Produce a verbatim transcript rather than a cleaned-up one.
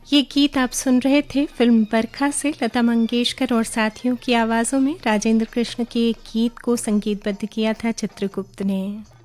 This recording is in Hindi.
ये गीत आप सुन रहे थे फिल्म बरखा से लता मंगेशकर और साथियों की आवाज़ों में। राजेंद्र कृष्ण के एक गीत को संगीतबद्ध किया था चित्रगुप्त ने।